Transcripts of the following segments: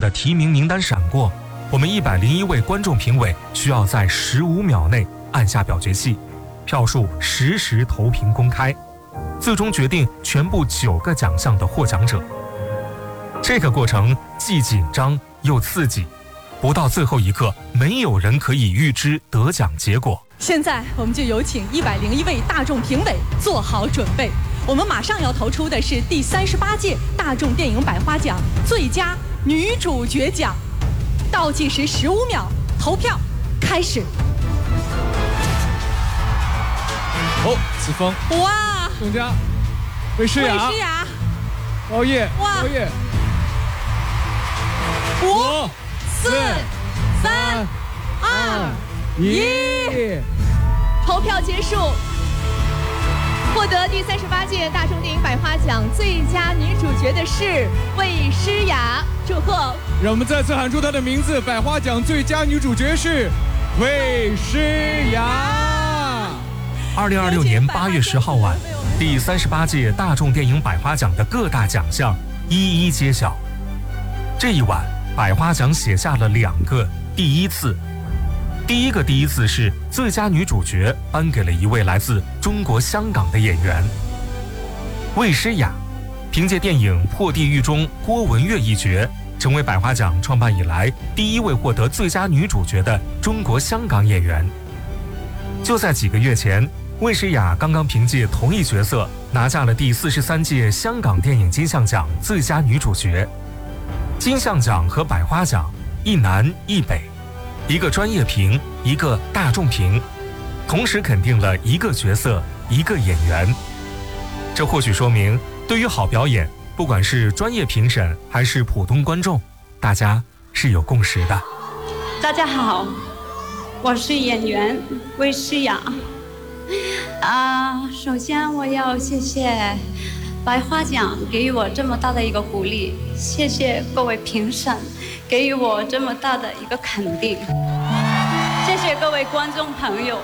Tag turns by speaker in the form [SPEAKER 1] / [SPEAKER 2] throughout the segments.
[SPEAKER 1] 的提名名单闪过，我们101位观众评委需要在15秒内按下表决器，票数实时投屏公开，最终决定全部9个奖项的获奖者。这个过程既紧张又刺激，不到最后一刻，没有人可以预知得奖结果。
[SPEAKER 2] 现在我们就有请101位大众评委做好准备，我们马上要投出的是第38届大众电影百花奖最佳女主角奖。倒计时15秒，投票开始。
[SPEAKER 3] 子枫，
[SPEAKER 2] 哇，
[SPEAKER 3] 郑佳，魏诗雅，高叶，
[SPEAKER 2] 哇，
[SPEAKER 3] 高叶
[SPEAKER 2] ，5、4、3、2、1，投票结束。获得第38届大众电影百花奖最佳女主角的是魏诗雅，祝贺！
[SPEAKER 3] 让我们再次喊出她的名字，百花奖最佳女主角是魏诗雅。
[SPEAKER 1] 2026年8月10号晚，第38届大众电影百花奖的各大奖项一一揭晓。这一晚，百花奖写下了2个第一次。第一个第一次是最佳女主角颁给了一位来自中国香港的演员魏诗雅，凭借电影《破地狱》中郭文月一角，成为百花奖创办以来第一位获得最佳女主角的中国香港演员。就在几个月前，魏诗雅刚刚凭借同一角色拿下了第43届香港电影金像奖最佳女主角。金像奖和百花奖一南一北，一个专业评，一个大众评，同时肯定了一个角色，一个演员。这或许说明，对于好表演，不管是专业评审还是普通观众，大家是有共识的。
[SPEAKER 4] 大家好，我是演员魏诗雅。首先我要谢谢百花奖给予我这么大的一个鼓励，谢谢各位评审给予我这么大的一个肯定，谢谢各位观众朋友。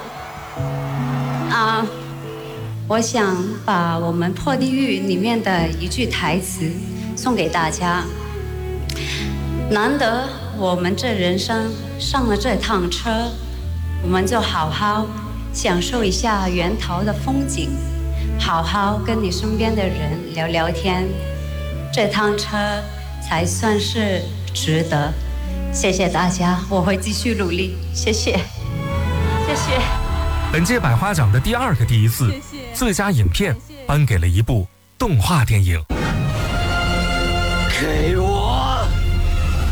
[SPEAKER 4] 我想把我们《破地狱》里面的一句台词送给大家：难得我们这人生上了这趟车，我们就好好享受一下源头的风景，好好跟你身边的人聊聊天，这趟车才算是值得。谢谢大家，我会继续努力，谢谢，谢谢。
[SPEAKER 1] 本届百花奖的第2个第一次，最佳影片颁给了一部动画电影。
[SPEAKER 5] 给我